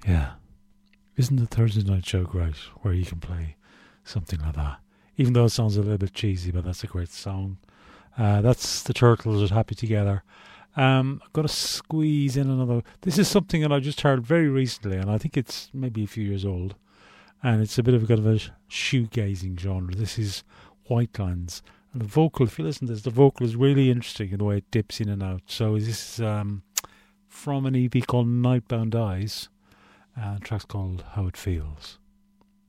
Yeah. Isn't the Thursday night show great where you can play something like that? Even though it sounds a little bit cheesy, but that's a great song. That's the Turtles with Happy Together. I'm going to squeeze in another. This is something that I just heard very recently, and I think it's maybe a few years old. And it's a bit of a kind of a shoegazing genre. This is Whitelands. And the vocal, if you listen to this, the vocal is really interesting in the way it dips in and out. So this is from an EP called Nightbound Eyes. The track's called How It Feels.